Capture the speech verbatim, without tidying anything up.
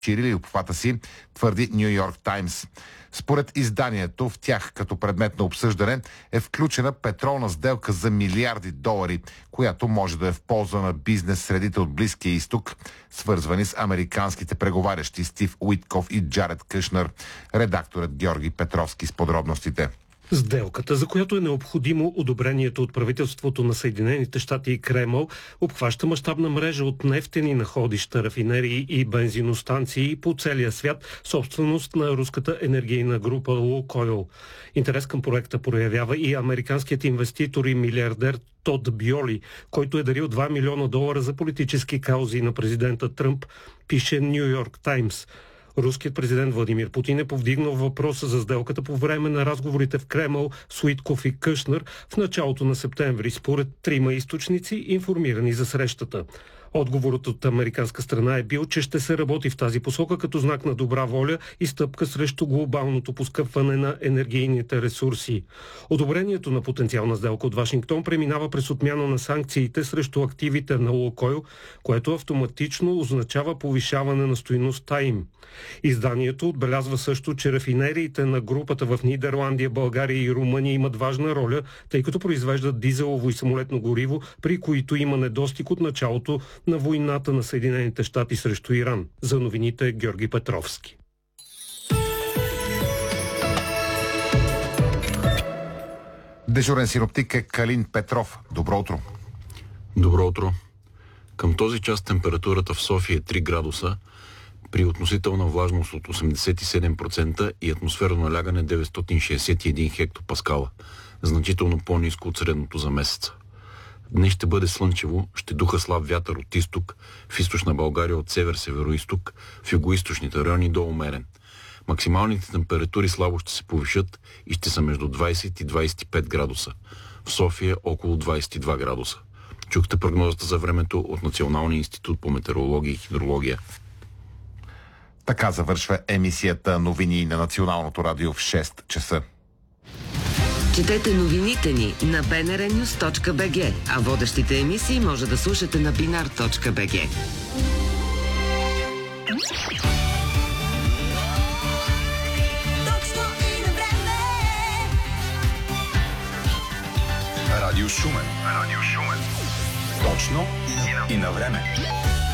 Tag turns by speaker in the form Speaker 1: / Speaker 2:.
Speaker 1: разширили обхвата си, твърди Ню Йорк Таймс. Според изданието, в тях като предмет на обсъждане е включена петролна сделка за милиарди долари, която може да е в полза на бизнес средите от Близкия изток, свързвани с американските преговарящи Стив Уитков и Джаред Кушнер. Редакторът Георги Петровски с подробностите.
Speaker 2: Сделката, за която е необходимо одобрението от правителството на Съединените щати и Кремъл, обхваща мащабна мрежа от нефтени находища, рафинерии и бензиностанции по целия свят, собственост на руската енергийна група Лукойл. Интерес към проекта проявява и американският инвеститор и милиардер Тод Бьоли, който е дарил два милиона долара за политически каузи на президента Тръмп, пише Ню Йорк Таймс. Руският президент Владимир Путин е повдигнал въпроса за сделката по време на разговорите в Кремъл с Уитков и Кушнер в началото на септември, според трима източници, информирани за срещата. Отговорът от американска страна е бил, че ще се работи в тази посока като знак на добра воля и стъпка срещу глобалното поскъпване на енергийните ресурси. Одобрението на потенциална сделка от Вашингтон преминава през отмяна на санкциите срещу активите на Лукойл, което автоматично означава повишаване на стойността им. Изданието отбелязва също, че рафинериите на групата в Нидерландия, България и Румъния имат важна роля, тъй като произвеждат дизелово и самолетно гориво, при които има недостиг от началото на войната на Съединените щати срещу Иран. За новините Георги Петровски.
Speaker 1: Дежурен синоптик е Калин Петров. Добро утро.
Speaker 3: Добро утро. Към този час температурата в София е три градуса, при относителна влажност от осемдесет и седем процента и атмосферно налягане деветстотин шейсет и един хектопаскала, значително по-ниско от средното за месеца. Днес ще бъде слънчево, ще духа слаб вятър от изток, в източна България от север-североизток, в югоизточните райони до умерен. Максималните температури слабо ще се повишат и ще са между двайсет и двайсет и пет градуса. В София около двайсет и два градуса. Чухте прогнозата за времето от Националния институт по метеорология и хидрология.
Speaker 1: Така завършва емисията новини на Националното радио в шест часа.
Speaker 4: Четете новините ни на би ен ар нюс точка би джи, а водещите емисии може да слушате на бинар точка би джи.
Speaker 5: Радио Шумен. Радио Шумен. Точно и на време.